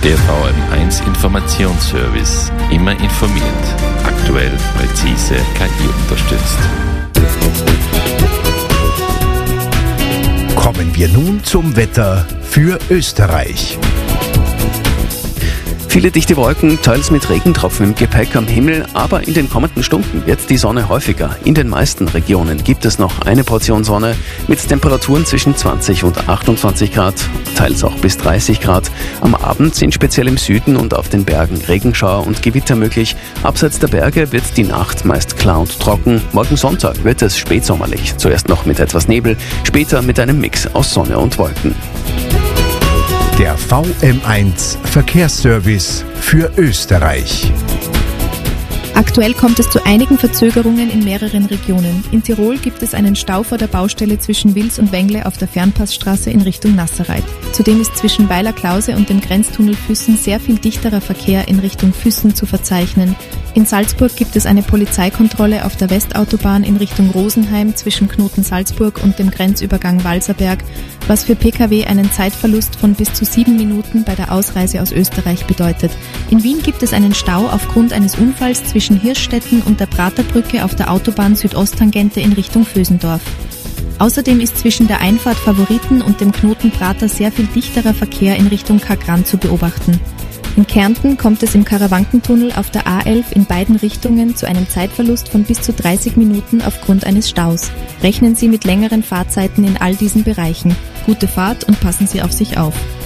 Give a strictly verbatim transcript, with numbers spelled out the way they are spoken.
Der V M eins Informationsservice. Immer informiert. Aktuell, präzise, K I unterstützt. Kommen wir nun zum Wetter für Österreich. Viele dichte Wolken, teils mit Regentropfen im Gepäck am Himmel, aber in den kommenden Stunden wird die Sonne häufiger. In den meisten Regionen gibt es noch eine Portion Sonne mit Temperaturen zwischen zwanzig und achtundzwanzig Grad, teils auch bis dreißig Grad. Am Abend sind speziell im Süden und auf den Bergen Regenschauer und Gewitter möglich. Abseits der Berge wird die Nacht meist klar und trocken. Morgen Sonntag wird es spätsommerlich, zuerst noch mit etwas Nebel, später mit einem Mix aus Sonne und Wolken. Der V M eins Verkehrsservice für Österreich. Aktuell kommt es zu einigen Verzögerungen in mehreren Regionen. In Tirol gibt es einen Stau vor der Baustelle zwischen Wils und Wengle auf der Fernpassstraße in Richtung Nasserreit. Zudem ist zwischen Weiler-Klause und dem Grenztunnel Füssen sehr viel dichterer Verkehr in Richtung Füssen zu verzeichnen. In Salzburg gibt es eine Polizeikontrolle auf der Westautobahn in Richtung Rosenheim zwischen Knoten Salzburg und dem Grenzübergang Walserberg, was für Pkw einen Zeitverlust von bis zu sieben Minuten bei der Ausreise aus Österreich bedeutet. In Wien gibt es einen Stau aufgrund eines Unfalls zwischen Hirschstetten und der Praterbrücke auf der Autobahn Südosttangente in Richtung Vösendorf. Außerdem ist zwischen der Einfahrt Favoriten und dem Knoten Prater sehr viel dichterer Verkehr in Richtung Kagran zu beobachten. In Kärnten kommt es im Karawankentunnel auf der A elf in beiden Richtungen zu einem Zeitverlust von bis zu dreißig Minuten aufgrund eines Staus. Rechnen Sie mit längeren Fahrzeiten in all diesen Bereichen. Gute Fahrt und passen Sie auf sich auf.